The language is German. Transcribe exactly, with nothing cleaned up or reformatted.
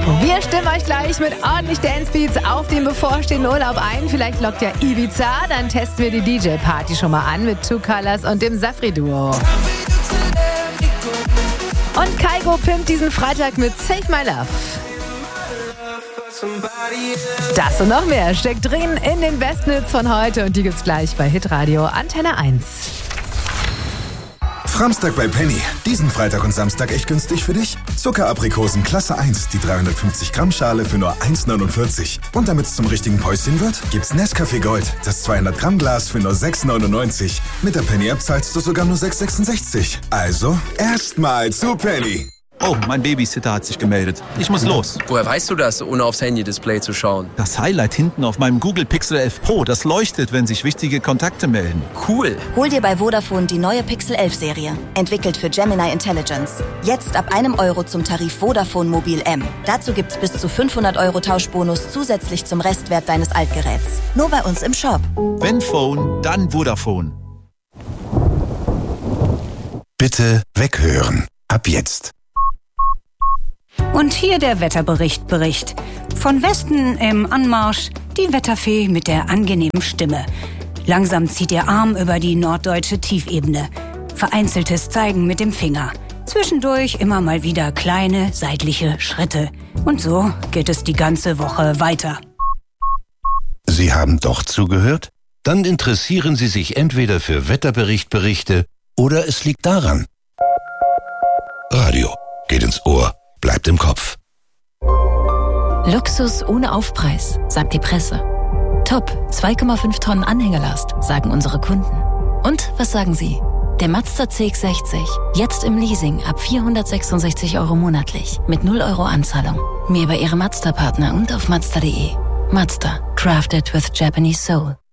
Wir stimmen euch gleich mit ordentlich Dancebeats auf den bevorstehenden Urlaub ein. Vielleicht lockt ja Ibiza, dann testen wir die D J-Party schon mal an mit Two Colors und dem Safri-Duo. Und Kygo pimpt diesen Freitag mit Save My Love. Das und noch mehr steckt drin in den besten Hits von heute und die gibt's gleich bei Hitradio Antenne eins. Framstag bei Penny. Diesen Freitag und Samstag echt günstig für dich? Zuckeraprikosen Klasse eins, die dreihundertfünfzig Gramm Schale für nur eins neunundvierzig. Und damit es zum richtigen Päuschen wird, gibt's Nescafé Gold, das zweihundert Gramm Glas für nur sechs neunundneunzig. Mit der Penny-App zahlst du sogar nur sechs sechsundsechzig. Also, erstmal zu Penny. Oh, mein Babysitter hat sich gemeldet. Ich muss los. Woher weißt du das, ohne aufs Handy-Display zu schauen? Das Highlight hinten auf meinem Google Pixel elf Pro, das leuchtet, wenn sich wichtige Kontakte melden. Cool. Hol dir bei Vodafone die neue Pixel elf Serie. Entwickelt für Gemini Intelligence. Jetzt ab einem Euro zum Tarif Vodafone Mobil M. Dazu gibt's bis zu fünfhundert Euro Tauschbonus zusätzlich zum Restwert deines Altgeräts. Nur bei uns im Shop. Wenn Phone, dann Vodafone. Bitte weghören. Ab jetzt. Und hier der Wetterbericht Bericht. Von Westen im Anmarsch die Wetterfee mit der angenehmen Stimme. Langsam zieht ihr Arm über die norddeutsche Tiefebene. Vereinzeltes Zeigen mit dem Finger. Zwischendurch immer mal wieder kleine seitliche Schritte. Und so geht es die ganze Woche weiter. Sie haben doch zugehört? Dann interessieren Sie sich entweder für Wetterberichtberichte oder es liegt daran. Radio geht ins Ohr. Bleibt im Kopf. Luxus ohne Aufpreis, sagt die Presse. Top, zwei Komma fünf Tonnen Anhängerlast, sagen unsere Kunden. Und was sagen Sie? Der Mazda C X sechzig, jetzt im Leasing ab vierhundertsechsundsechzig Euro monatlich, mit null Euro Anzahlung. Mehr bei Ihrem Mazda-Partner und auf Mazda punkt de. Mazda, crafted with Japanese soul.